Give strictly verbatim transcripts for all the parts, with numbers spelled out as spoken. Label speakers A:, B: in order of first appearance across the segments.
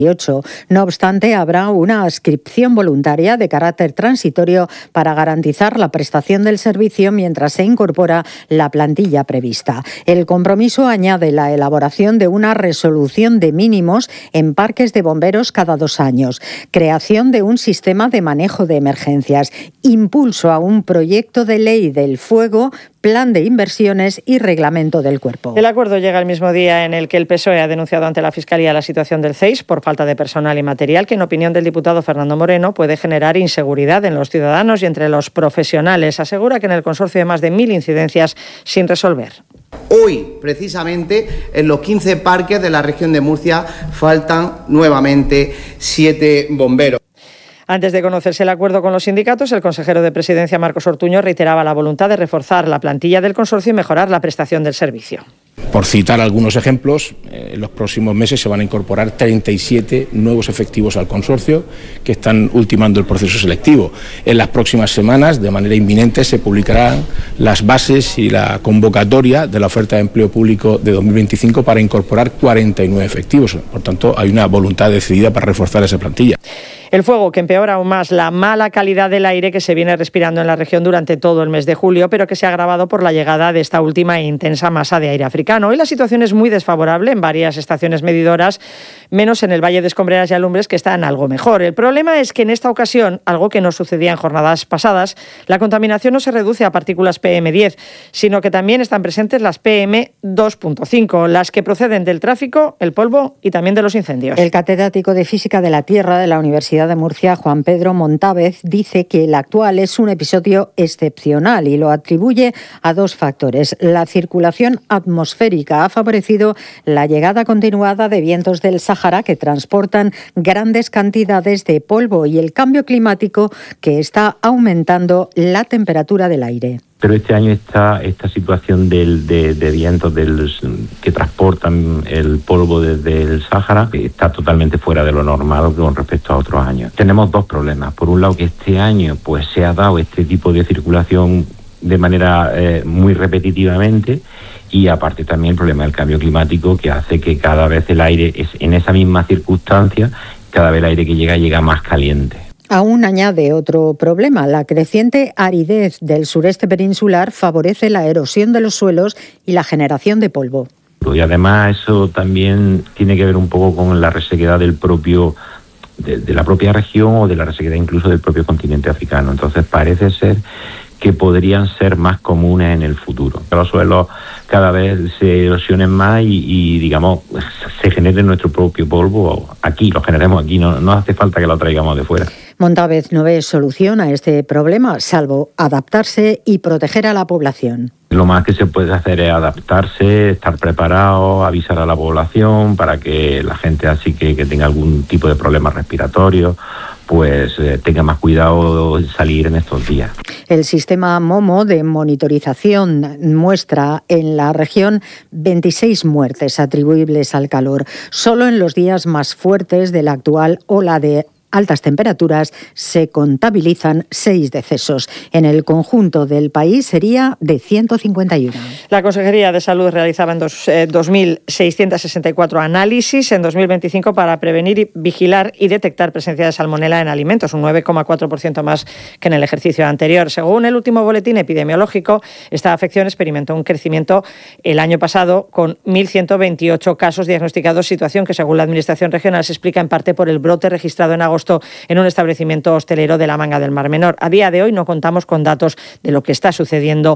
A: No obstante, habrá una adscripción voluntaria de carácter transitorio para garantizar la prestación del servicio mientras se incorpora la plantilla prevista. El compromiso añade la elaboración de una resolución de mínimos en parques de bomberos cada dos años, creación de un sistema de manejo de emergencias, impulso a un proyecto de ley del fuego, plan de inversiones y reglamento del cuerpo.
B: El acuerdo llega el mismo día en el que el P S O E ha denunciado ante la Fiscalía la situación del C E I S por falta de personal y material, que en opinión del diputado Fernando Moreno puede generar inseguridad en los ciudadanos y entre los profesionales. Asegura que en el consorcio hay más de mil incidencias sin resolver.
C: Hoy, precisamente, en los quince parques de la región de Murcia faltan nuevamente siete bomberos.
B: Antes de conocerse el acuerdo con los sindicatos, el consejero de Presidencia, Marcos Ortuño, reiteraba la voluntad de reforzar la plantilla del consorcio y mejorar la prestación del servicio.
D: Por citar algunos ejemplos, en los próximos meses se van a incorporar treinta y siete nuevos efectivos al consorcio que están ultimando el proceso selectivo. En las próximas semanas, de manera inminente, se publicarán las bases y la convocatoria de la oferta de empleo público de dos mil veinticinco para incorporar cuarenta y nueve efectivos. Por tanto, hay una voluntad decidida para reforzar esa plantilla.
B: El fuego, que empeora aún más la mala calidad del aire que se viene respirando en la región durante todo el mes de julio, pero que se ha agravado por la llegada de esta última e intensa masa de aire africano. Hoy la situación es muy desfavorable en varias estaciones medidoras, menos en el Valle de Escombreras y Alumbres, que están algo mejor. El problema es que en esta ocasión, algo que no sucedía en jornadas pasadas, la contaminación no se reduce a partículas P M diez, sino que también están presentes las P M dos punto cinco, las que proceden del tráfico, el polvo y también de los incendios.
A: El catedrático de Física de la Tierra de la Universidad de Murcia, Juan Pedro Montávez, dice que el actual es un episodio excepcional y lo atribuye a dos factores. La circulación atmosférica ha favorecido la llegada continuada de vientos del Sáhara que transportan grandes cantidades de polvo y el cambio climático que está aumentando la temperatura del aire.
E: Pero este año esta, esta situación del, de, de vientos del, que transportan el polvo desde el Sáhara está totalmente fuera de lo normal con respecto a otros años. Tenemos dos problemas. Por un lado, que este año pues se ha dado este tipo de circulación de manera eh, muy repetitivamente, y aparte también el problema del cambio climático, que hace que cada vez el aire, es en esa misma circunstancia, cada vez el aire que llega llega más caliente.
A: Aún añade otro problema. La creciente aridez del sureste peninsular favorece la erosión de los suelos y la generación de polvo.
E: Y además eso también tiene que ver un poco con la resequedad del propio, de, de la propia región o de la resequedad incluso del propio continente africano. Entonces parece ser que podrían ser más comunes en el futuro. Los suelos cada vez se erosionen más y, y digamos, se genere nuestro propio polvo aquí, lo generemos aquí, no, no hace falta que lo traigamos de fuera.
A: Montávez no ve solución a este problema, salvo adaptarse y proteger a la población.
E: Lo más que se puede hacer es adaptarse, estar preparado, avisar a la población para que la gente así que, que tenga algún tipo de problema respiratorio, pues eh, tenga más cuidado de salir en estos días.
A: El sistema MOMO de monitorización muestra en la región veintiséis muertes atribuibles al calor. Solo en los días más fuertes de la actual ola de altas temperaturas se contabilizan seis decesos. En el conjunto del país sería de ciento cincuenta y uno.
B: La Consejería de Salud realizaba en dos, eh, dos mil seiscientos sesenta y cuatro análisis en dos mil veinticinco para prevenir, vigilar y detectar presencia de salmonela en alimentos, un nueve coma cuatro por ciento más que en el ejercicio anterior. Según el último boletín epidemiológico, esta afección experimentó un crecimiento el año pasado con mil ciento veintiocho casos diagnosticados, situación que según la Administración regional se explica en parte por el brote registrado en agosto en un establecimiento hostelero de la Manga del Mar Menor. A día de hoy no contamos con datos de lo que está sucediendo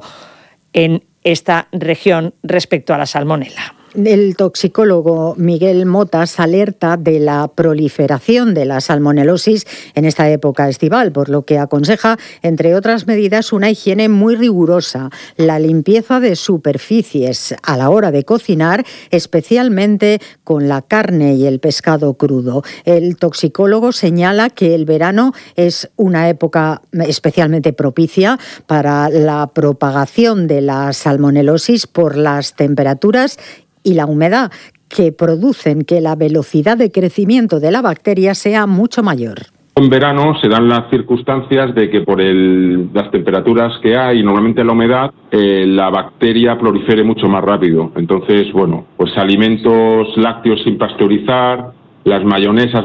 B: en esta región respecto a la salmonela.
A: El toxicólogo Miguel Motas alerta de la proliferación de la salmonelosis en esta época estival, por lo que aconseja, entre otras medidas, una higiene muy rigurosa, la limpieza de superficies a la hora de cocinar, especialmente con la carne y el pescado crudo. El toxicólogo señala que el verano es una época especialmente propicia para la propagación de la salmonelosis por las temperaturas y la humedad, que producen que la velocidad de crecimiento de la bacteria sea mucho mayor.
F: En verano se dan las circunstancias de que por el, las temperaturas que hay y normalmente la humedad, eh, la bacteria prolifere mucho más rápido. Entonces, bueno, pues alimentos lácteos sin pasteurizar, las mayonesas